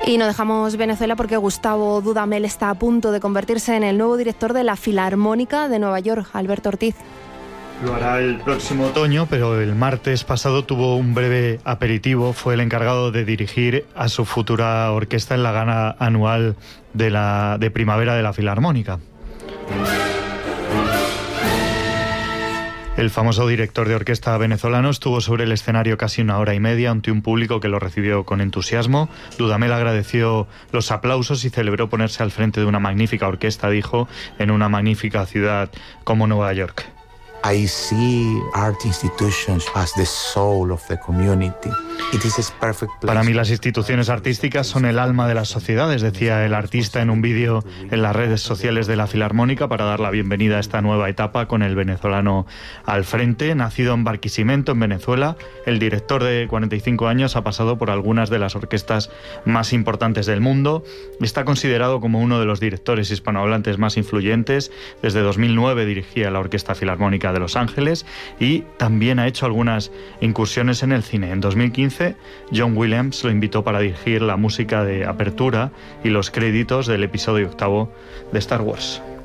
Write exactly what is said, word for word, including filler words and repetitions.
Y no dejamos Venezuela porque Gustavo Dudamel está a punto de convertirse en el nuevo director de la Filarmónica de Nueva York. Alberto Ortiz. Lo hará el próximo otoño, pero el martes pasado tuvo un breve aperitivo. Fue el encargado de dirigir a su futura orquesta en la gala anual de, la, de primavera de la Filarmónica. El famoso director de orquesta venezolano estuvo sobre el escenario casi una hora y media ante un público que lo recibió con entusiasmo. Dudamel agradeció los aplausos y celebró ponerse al frente de una magnífica orquesta, dijo, en una magnífica ciudad como Nueva York. I see art institutions as the soul of the community. It is a perfect place. Para mí las instituciones artísticas son el alma de las sociedades, decía el artista en un vídeo en las redes sociales de la Filarmónica para dar la bienvenida a esta nueva etapa con el venezolano al frente. Nacido en Barquisimeto, en Venezuela, el director de cuarenta y cinco años ha pasado por algunas de las orquestas más importantes del mundo. Está considerado como uno de los directores hispanohablantes más influyentes. Desde dos mil nueve dirigía la Orquesta Filarmónica de Los Ángeles y también ha hecho algunas incursiones en el cine. En dos mil quince, John Williams lo invitó para dirigir la música de apertura y los créditos del episodio octavo de Star Wars.